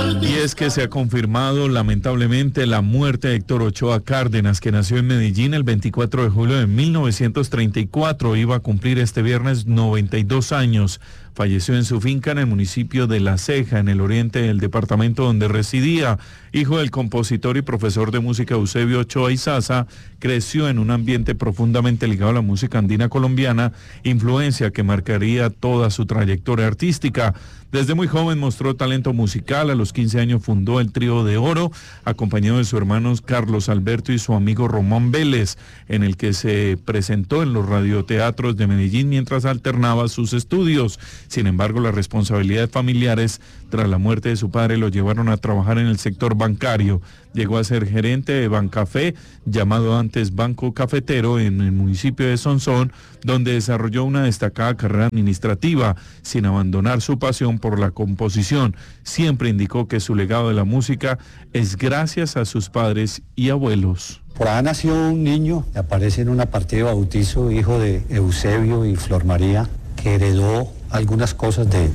Y es que se ha confirmado lamentablemente la muerte de Héctor Ochoa Cárdenas, que nació en Medellín el 24 de julio de 1934. Iba a cumplir este viernes 92 años. Falleció en su finca en el municipio de La Ceja, en el oriente del departamento donde residía. Hijo del compositor y profesor de música Eusebio Ochoa Izaza, creció en un ambiente profundamente ligado a la música andina colombiana, influencia que marcaría toda su trayectoria artística. Desde muy joven mostró talento musical. A los 15 años fundó el Trío de Oro, acompañado de sus hermanos Carlos Alberto y su amigo Román Vélez, en el que se presentó en los radioteatros de Medellín mientras alternaba sus estudios. Sin embargo, las responsabilidades familiares tras la muerte de su padre lo llevaron a trabajar en el sector bancario. Llegó a ser gerente de Bancafé, llamado antes Banco Cafetero, en el municipio de Sonsón, donde desarrolló una destacada carrera administrativa, sin abandonar su pasión por la composición. Siempre indicó que su legado de la música es gracias a sus padres y abuelos. Por ahí nació un niño, que aparece en una partida de bautizo, hijo de Eusebio y Flor María, que heredó algunas cosas de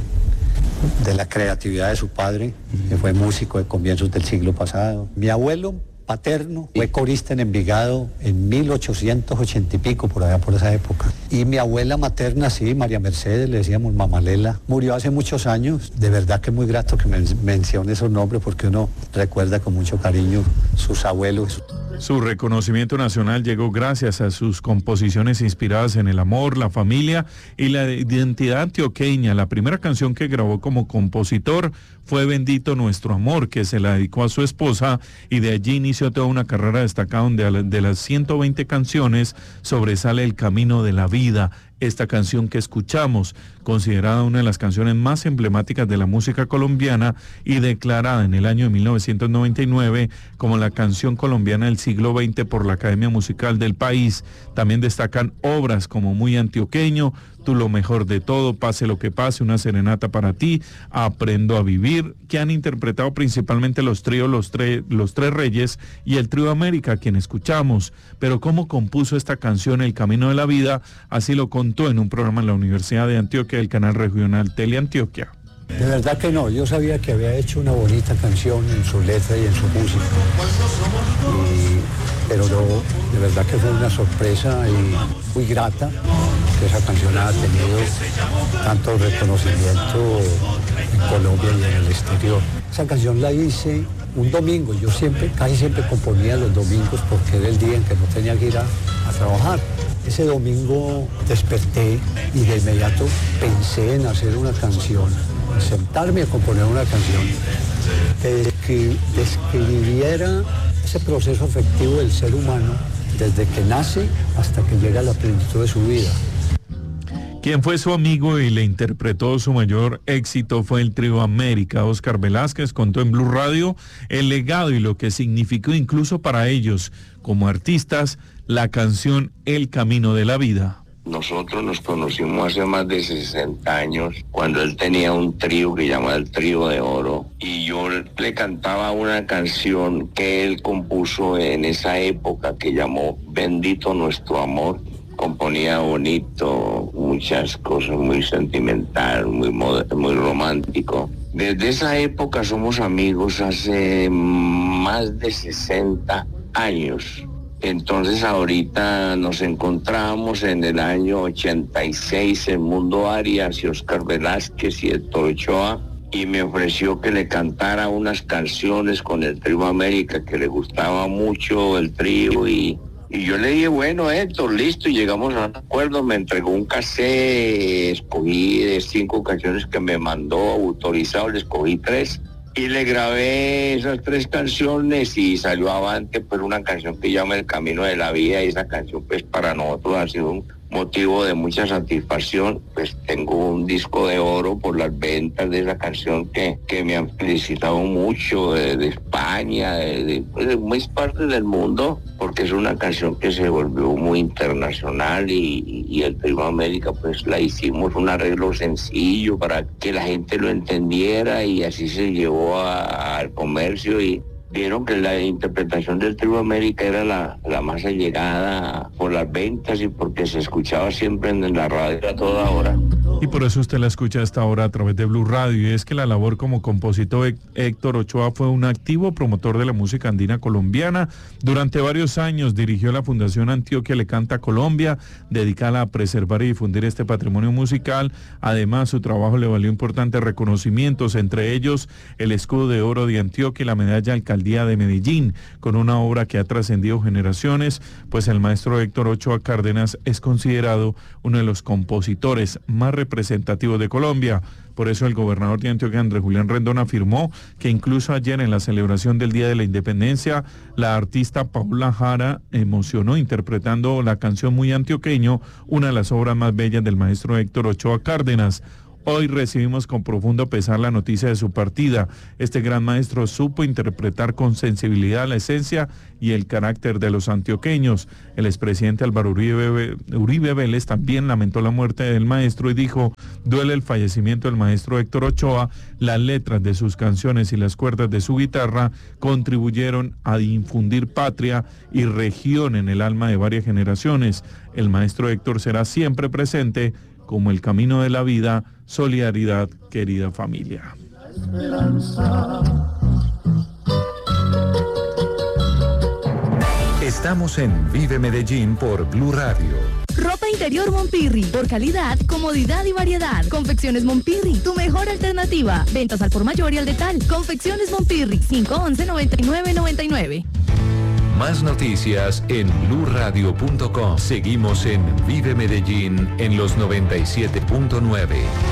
la creatividad de su padre, que fue músico de comienzos del siglo pasado. Mi abuelo paterno fue corista en Envigado en 1880 y pico, por allá por esa época. Y mi abuela materna, sí, María Mercedes, le decíamos Mamá Lela, murió hace muchos años. De verdad que es muy grato que mencione esos nombres, porque uno recuerda con mucho cariño sus abuelos. Su reconocimiento nacional llegó gracias a sus composiciones inspiradas en el amor, la familia y la identidad antioqueña. La primera canción que grabó como compositor fue Bendito Nuestro Amor, que se la dedicó a su esposa, y de allí inició toda una carrera destacada donde de las 120 canciones sobresale El Camino de la Vida. Esta canción que escuchamos, considerada una de las canciones más emblemáticas de la música colombiana y declarada en el año de 1999 como la canción colombiana del siglo XX por la Academia Musical del país. También destacan obras como Muy Antioqueño, Tú lo mejor de todo, Pase lo que pase, Una serenata para ti, Aprendo a vivir, que han interpretado principalmente los tríos Los Tres Reyes y el Trío América, quien escuchamos. Pero cómo compuso esta canción El Camino de la Vida, así lo contó en un programa en la Universidad de Antioquia del canal regional Teleantioquia. De verdad que no, yo sabía que había hecho una bonita canción en su letra y en su música, pero no, de verdad que fue una sorpresa y muy grata que esa canción haya tenido tanto reconocimiento en Colombia y en el exterior. Esa canción la hice un domingo, yo casi siempre componía los domingos porque era el día en que no tenía que ir a trabajar. Ese domingo desperté y de inmediato pensé en hacer una canción, en sentarme a componer una canción que describiera ese proceso afectivo del ser humano desde que nace hasta que llega a la plenitud de su vida. Quien fue su amigo y le interpretó su mayor éxito fue el Trío América. Óscar Velázquez contó en Blue Radio el legado y lo que significó incluso para ellos como artistas la canción El Camino de la Vida. Nosotros nos conocimos hace más de 60 años, cuando él tenía un trío que llamaba el Trío de Oro, y yo le cantaba una canción que él compuso en esa época que llamó Bendito Nuestro Amor. Componía bonito, muchas cosas, muy sentimental, muy romántico. Desde esa época somos amigos hace más de 60 años. Entonces ahorita nos encontramos en el año 86 en Mundo Arias y Óscar Velázquez y Héctor Ochoa, y me ofreció que le cantara unas canciones con el Trío América, que le gustaba mucho el trío, y yo le dije, bueno, Héctor, listo, y llegamos a un acuerdo. Me entregó un cassette, escogí de 5 canciones que me mandó autorizado, le escogí 3. Y le grabé esas 3 canciones y salió avante pues una canción que llama El Camino de la Vida, y esa canción pues para nosotros ha sido un motivo de mucha satisfacción. Pues tengo un disco de oro por las ventas de esa canción que me han felicitado mucho de España, de muchas partes del mundo, porque es una canción que se volvió muy internacional, y el Trío América pues la hicimos un arreglo sencillo para que la gente lo entendiera, y así se llevó al comercio, y vieron que la interpretación del Trío América era la más allegada por las ventas y porque se escuchaba siempre en la radio a toda hora. Y por eso usted la escucha a esta hora a través de Blue Radio. Y es que la labor como compositor Héctor Ochoa fue un activo promotor de la música andina colombiana. Durante varios años dirigió la Fundación Antioquia Le Canta Colombia, dedicada a preservar y difundir este patrimonio musical. Además, su trabajo le valió importantes reconocimientos, entre ellos el Escudo de Oro de Antioquia y la Medalla Alcaldía de Medellín, con una obra que ha trascendido generaciones, pues el maestro Héctor Ochoa Cárdenas es considerado uno de los compositores más representativos de Colombia. Por eso el gobernador de Antioquia, Andrés Julián Rendón, afirmó que incluso ayer en la celebración del Día de la Independencia, la artista Paula Jara emocionó interpretando la canción Muy Antioqueño, una de las obras más bellas del maestro Héctor Ochoa Cárdenas. Hoy recibimos con profundo pesar la noticia de su partida. Este gran maestro supo interpretar con sensibilidad la esencia y el carácter de los antioqueños. El expresidente Álvaro Uribe Vélez también lamentó la muerte del maestro y dijo: duele el fallecimiento del maestro Héctor Ochoa. Las letras de sus canciones y las cuerdas de su guitarra contribuyeron a infundir patria y región en el alma de varias generaciones. El maestro Héctor será siempre presente como el camino de la vida. Solidaridad, querida familia. Estamos en Vive Medellín por Blue Radio. Ropa interior Mompirri, por calidad, comodidad y variedad. Confecciones Mompirri, tu mejor alternativa. Ventas al por mayor y al detal. Confecciones Mompirri, 511-9999. Más noticias en bluradio.com. Seguimos en Vive Medellín en los 97.9.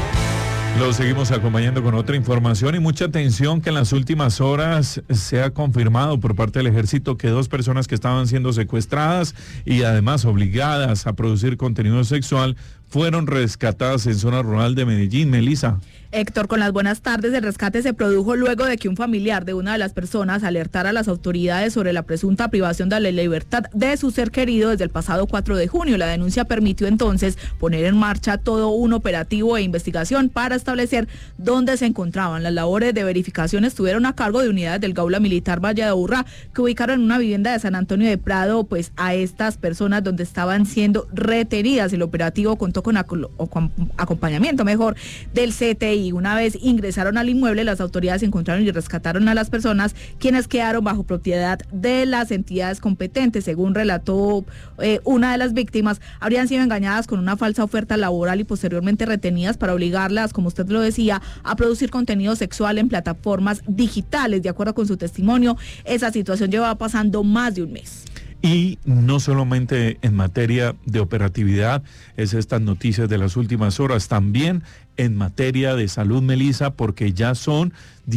Lo seguimos acompañando con otra información y mucha atención que en las últimas horas se ha confirmado por parte del ejército que 2 personas que estaban siendo secuestradas y además obligadas a producir contenido sexual fueron rescatadas en zona rural de Medellín. Melissa. Héctor, con las buenas tardes, el rescate se produjo luego de que un familiar de una de las personas alertara a las autoridades sobre la presunta privación de la libertad de su ser querido desde el pasado 4 de junio. La denuncia permitió entonces poner en marcha todo un operativo de investigación para establecer dónde se encontraban. Las labores de verificación estuvieron a cargo de unidades del Gaula Militar Valle de Aburrá, que ubicaron en una vivienda de San Antonio de Prado, pues a estas personas donde estaban siendo retenidas. El operativo contó con acompañamiento del CTI. Una vez ingresaron al inmueble, las autoridades encontraron y rescataron a las personas, quienes quedaron bajo propiedad de las entidades competentes. Según relató una de las víctimas, habrían sido engañadas con una falsa oferta laboral y posteriormente retenidas para obligarlas, como usted lo decía, a producir contenido sexual en plataformas digitales. De acuerdo con su testimonio, esa situación llevaba pasando más de un mes. Y no solamente en materia de operatividad, es estas noticias de las últimas horas, también en materia de salud, Melissa, porque ya son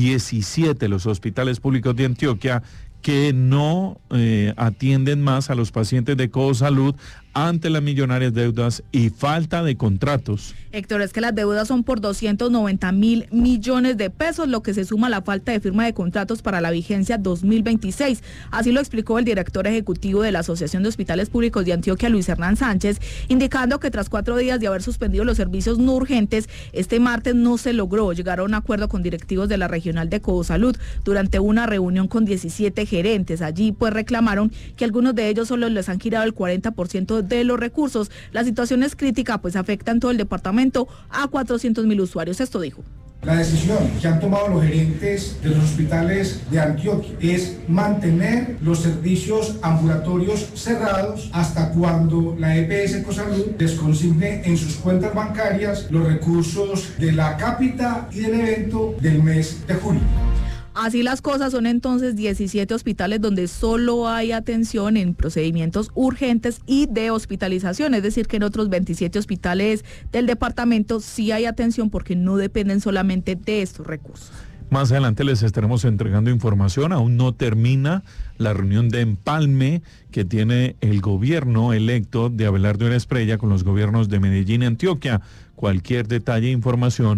17 los hospitales públicos de Antioquia que no atienden más a los pacientes de Cosalud ante las millonarias deudas y falta de contratos. Héctor, es que las deudas son por 290.000 millones de pesos, lo que se suma a la falta de firma de contratos para la vigencia 2026. Así lo explicó el director ejecutivo de la Asociación de Hospitales Públicos de Antioquia, Luis Hernán Sánchez, indicando que tras 4 días de haber suspendido los servicios no urgentes, este martes no se logró llegar a un acuerdo con directivos de la regional de Cosalud durante una reunión con 17 gerentes. Allí pues reclamaron que algunos de ellos solo les han girado el 40% de los recursos. La situación es crítica, pues afecta en todo el departamento a 400.000 usuarios. Esto dijo. La decisión que han tomado los gerentes de los hospitales de Antioquia es mantener los servicios ambulatorios cerrados hasta cuando la EPS Cosalud les consigne en sus cuentas bancarias los recursos de la cápita y del evento del mes de junio. Así las cosas, son entonces 17 hospitales donde solo hay atención en procedimientos urgentes y de hospitalización, es decir que en otros 27 hospitales del departamento sí hay atención porque no dependen solamente de estos recursos. Más adelante les estaremos entregando información. Aún no termina la reunión de empalme que tiene el gobierno electo de Abelardo Esprella con los gobiernos de Medellín y Antioquia. Cualquier detalle e información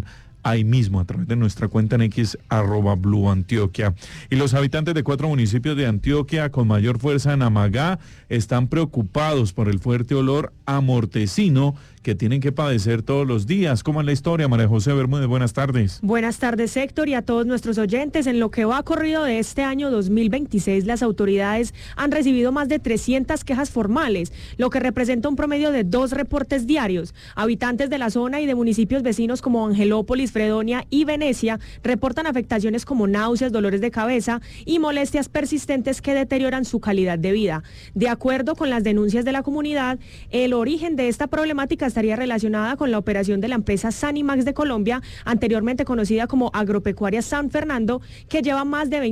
ahí mismo a través de nuestra cuenta en X @BlueAntioquia. Y los habitantes de 4 municipios de Antioquia con mayor fuerza en Amagá están preocupados por el fuerte olor a mortecino que tienen que padecer todos los días. ¿Cómo es la historia, María José Bermúdez? Buenas tardes. Buenas tardes, Héctor, y a todos nuestros oyentes. En lo que va corrido de este año 2026, las autoridades han recibido más de 300 quejas formales, lo que representa un promedio de 2 reportes diarios. Habitantes de la zona y de municipios vecinos como Angelópolis, Fredonia y Venecia reportan afectaciones como náuseas, dolores de cabeza y molestias persistentes que deterioran su calidad de vida. De acuerdo con las denuncias de la comunidad, el origen de esta problemática estaría relacionada con la operación de la empresa Sanimax de Colombia, anteriormente conocida como Agropecuaria San Fernando, que lleva más de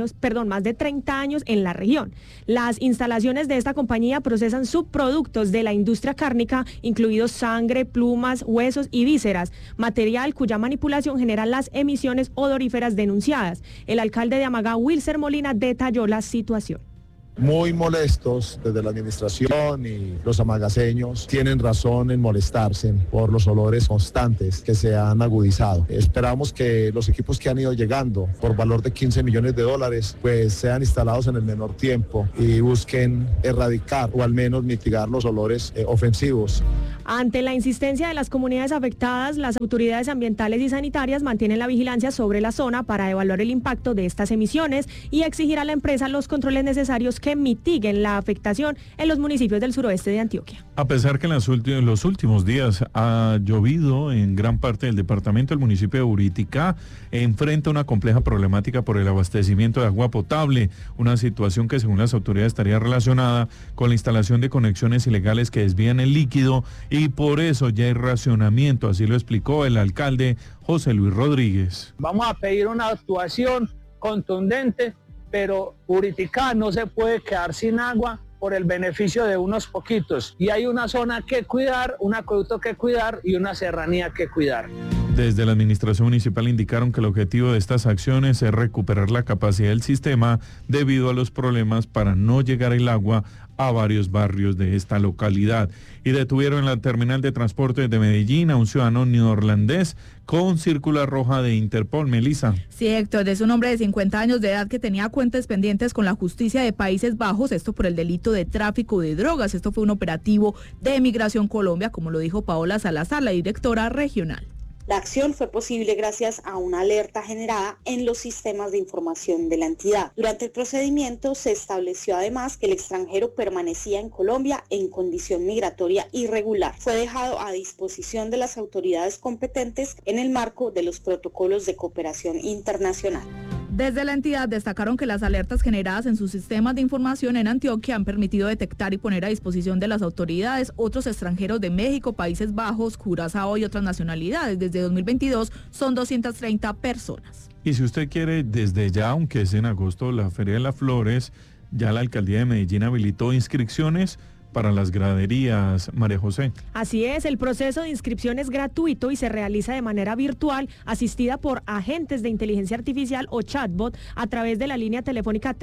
30 años en la región. Las instalaciones de esta compañía procesan subproductos de la industria cárnica, incluidos sangre, plumas, huesos y vísceras, material cuya manipulación genera las emisiones odoríferas denunciadas. El alcalde de Amagá, Wilser Molina, detalló la situación. Muy molestos desde la administración, y los amagaseños tienen razón en molestarse por los olores constantes que se han agudizado. Esperamos que los equipos que han ido llegando por valor de $15 millones pues sean instalados en el menor tiempo y busquen erradicar o al menos mitigar los olores ofensivos. Ante la insistencia de las comunidades afectadas, las autoridades ambientales y sanitarias mantienen la vigilancia sobre la zona para evaluar el impacto de estas emisiones y exigir a la empresa los controles necesarios que mitiguen la afectación en los municipios del suroeste de Antioquia. A pesar que en los últimos días ha llovido en gran parte del departamento, el municipio de Uritica enfrenta una compleja problemática por el abastecimiento de agua potable, una situación que según las autoridades estaría relacionada con la instalación de conexiones ilegales que desvían el líquido y por eso ya hay racionamiento, así lo explicó el alcalde José Luis Rodríguez. Vamos a pedir una actuación contundente, pero Uritica no se puede quedar sin agua por el beneficio de unos poquitos. Y hay una zona que cuidar, un acueducto que cuidar y una serranía que cuidar. Desde la administración municipal indicaron que el objetivo de estas acciones es recuperar la capacidad del sistema debido a los problemas para no llegar el agua a varios barrios de esta localidad. Y detuvieron en la terminal de transporte de Medellín a un ciudadano neerlandés con círcula roja de Interpol. Melissa. Sí, Héctor, es un hombre de 50 años de edad que tenía cuentas pendientes con la justicia de Países Bajos, esto por el delito de tráfico de drogas. Esto fue un operativo de Migración Colombia, como lo dijo Paola Salazar, la directora regional. La acción fue posible gracias a una alerta generada en los sistemas de información de la entidad. Durante el procedimiento se estableció además que el extranjero permanecía en Colombia en condición migratoria irregular. Fue dejado a disposición de las autoridades competentes en el marco de los protocolos de cooperación internacional. Desde la entidad destacaron que las alertas generadas en sus sistemas de información en Antioquia han permitido detectar y poner a disposición de las autoridades otros extranjeros de México, Países Bajos, Curazao y otras nacionalidades. Desde 2022 son 230 personas. Y si usted quiere, desde ya, aunque es en agosto, la Feria de las Flores, ya la Alcaldía de Medellín habilitó inscripciones para las graderías, María José. Así es, el proceso de inscripción es gratuito y se realiza de manera virtual, asistida por agentes de inteligencia artificial o chatbot a través de la línea telefónica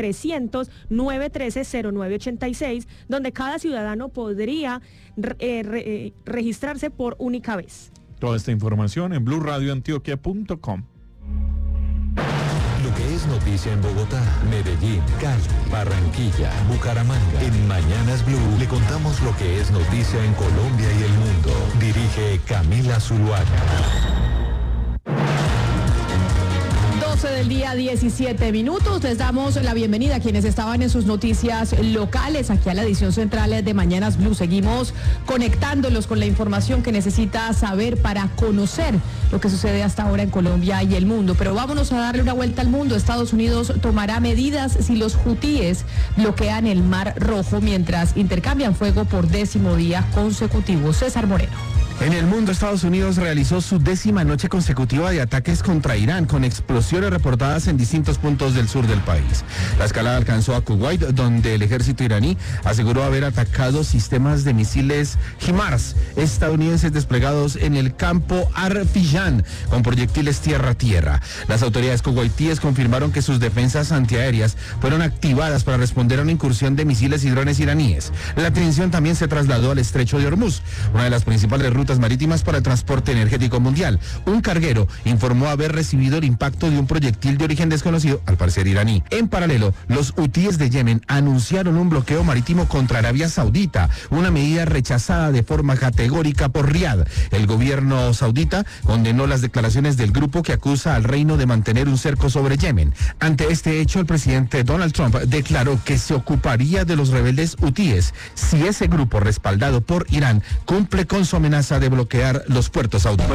300-913-0986, donde cada ciudadano podría registrarse por única vez. Toda esta información en bluradioantioquia.com. Lo que es noticia en Bogotá, Medellín, Cali, Barranquilla, Bucaramanga. En Mañanas Blue le contamos lo que es noticia en Colombia y el mundo. Dirige Camila Zuluaga. 12 del día, 17 minutos. Les damos la bienvenida a quienes estaban en sus noticias locales, aquí a la edición central de Mañanas Blue. Seguimos conectándolos con la información que necesita saber para conocer lo que sucede hasta ahora en Colombia y el mundo. Pero vámonos a darle una vuelta al mundo. Estados Unidos tomará medidas si los hutíes bloquean el Mar Rojo mientras intercambian fuego por 10º día consecutivo. César Moreno. En el mundo, Estados Unidos realizó su 10ª noche consecutiva de ataques contra Irán, con explosiones reportadas en distintos puntos del sur del país. La escalada alcanzó a Kuwait, donde el ejército iraní aseguró haber atacado sistemas de misiles HIMARS estadounidenses desplegados en el campo Arfijan, con proyectiles tierra-tierra. Las autoridades kuwaitíes confirmaron que sus defensas antiaéreas fueron activadas para responder a una incursión de misiles y drones iraníes. La atención también se trasladó al estrecho de Hormuz, una de las principales rutas rutas marítimas para el transporte energético mundial. Un carguero informó haber recibido el impacto de un proyectil de origen desconocido, al parecer iraní. En paralelo, los hutíes de Yemen anunciaron un bloqueo marítimo contra Arabia Saudita, una medida rechazada de forma categórica por Riad. El gobierno saudita condenó las declaraciones del grupo que acusa al reino de mantener un cerco sobre Yemen. Ante este hecho, el presidente Donald Trump declaró que se ocuparía de los rebeldes hutíes si ese grupo, respaldado por Irán, cumple con su amenaza de bloquear los puertos sauditas.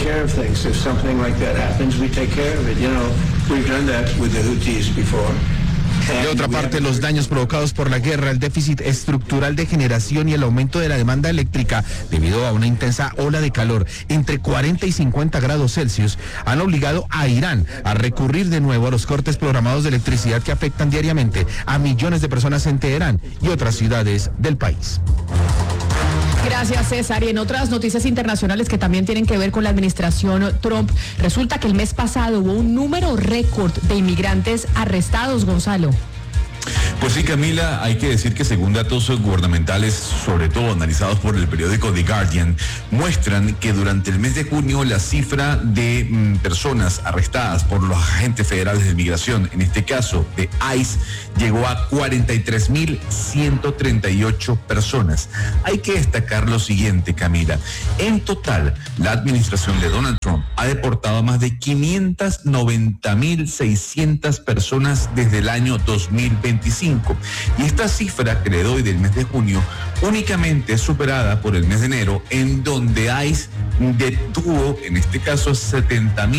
De otra parte, los daños provocados por la guerra, el déficit estructural de generación y el aumento de la demanda eléctrica debido a una intensa ola de calor entre 40 y 50 grados Celsius han obligado a Irán a recurrir de nuevo a los cortes programados de electricidad que afectan diariamente a millones de personas en Teherán y otras ciudades del país. Gracias, César. Y en otras noticias internacionales que también tienen que ver con la administración Trump, resulta que el mes pasado hubo un número récord de inmigrantes arrestados, Gonzalo. Pues sí, Camila, hay que decir que según datos gubernamentales, sobre todo analizados por el periódico The Guardian, muestran que durante el mes de junio la cifra de personas arrestadas por los agentes federales de migración, en este caso de ICE, llegó a 43.138 personas. Hay que destacar lo siguiente, Camila. En total, la administración de Donald Trump ha deportado a más de 590.600 personas desde el año 2025. Y esta cifra que le doy del mes de junio únicamente es superada por el mes de enero, en donde ICE detuvo, en este caso, 70.000